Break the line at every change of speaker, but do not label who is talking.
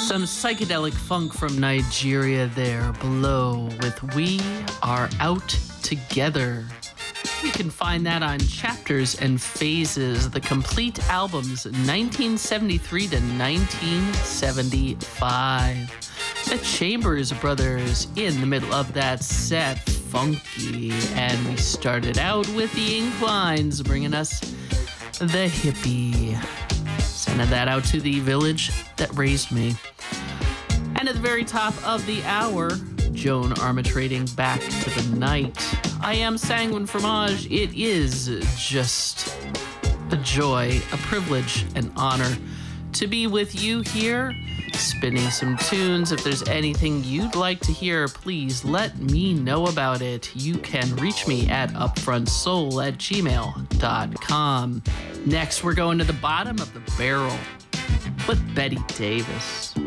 Some psychedelic funk from Nigeria there below with We Are Out Together. You can find that on Chapters and Phases, the complete albums 1973 to 1975. The Chambers Brothers in the middle of that set, funky. And we started out with the Inclines bringing us The Hippie. Sending that out to the village that raised me. And at the very top of the hour, Joan Armatrading Back to the Night. I am Sanguine Fromage. It is just a joy, a privilege, an honor to be with you here, spinning some tunes. If there's anything you'd like to hear, please let me know about it. You can reach me at upfrontsoul@gmail.com. Next, we're going to the bottom of the barrel with Betty Davis.